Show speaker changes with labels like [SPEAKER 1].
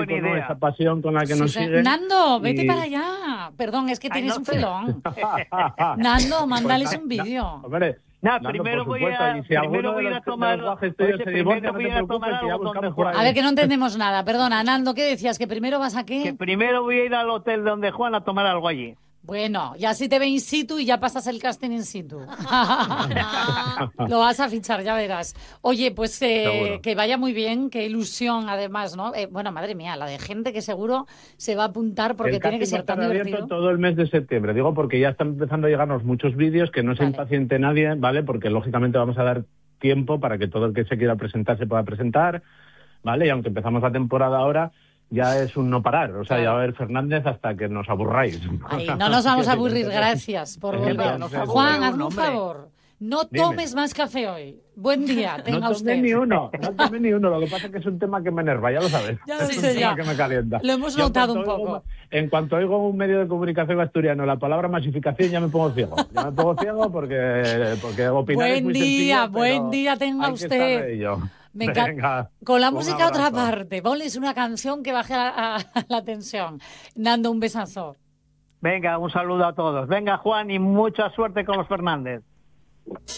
[SPEAKER 1] público, ¿no? Esa pasión con la que nos sigue.
[SPEAKER 2] Nando, vete para allá. Perdón, es que tienes un filón. Nando, mándales un vídeo.
[SPEAKER 1] Hombre,
[SPEAKER 3] Nando, primero voy a tomar algo donde Juan.
[SPEAKER 2] A ver, que no entendemos nada. Perdona, Nando, ¿qué decías? ¿Que primero vas a qué?
[SPEAKER 3] Que primero voy a ir al hotel donde Juan a tomar algo allí.
[SPEAKER 2] Bueno, ya si te ve in situ y ya pasas el casting in situ. Lo vas a fichar, ya verás. Oye, pues que vaya muy bien, qué ilusión además, ¿no? Bueno, madre mía, la de gente que seguro se va a apuntar porque tiene que ser tan divertido.
[SPEAKER 1] Todo el mes de septiembre, digo, porque ya están empezando a llegarnos muchos vídeos, que no se impaciente nadie, ¿vale? Porque lógicamente vamos a dar tiempo para que todo el que se quiera presentar se pueda presentar, ¿vale? Y aunque empezamos la temporada ahora, ya es un no parar, o sea, ya va a haber Fernández hasta que nos aburráis.
[SPEAKER 2] Ay, no nos vamos a aburrir, gracias por volver. Juan, hazme un favor, no tomes más café hoy. Buen día, tenga usted.
[SPEAKER 1] No tomé ni uno, lo que pasa es que es un tema que me enerva, ya lo sabes.
[SPEAKER 2] Ya lo sé, ya.
[SPEAKER 1] Que me calienta.
[SPEAKER 2] Lo hemos notado un poco.
[SPEAKER 1] En cuanto oigo un medio de comunicación asturiano la palabra masificación, ya me pongo ciego. Ya me pongo ciego porque opinar es muy sencillo.
[SPEAKER 2] Buen día tenga usted.
[SPEAKER 1] Venga,
[SPEAKER 2] con la música a otra parte. Ponles una canción que baje la tensión. Nando, un besazo.
[SPEAKER 3] Venga, un saludo a todos. Venga, Juan, y mucha suerte con los Fernández.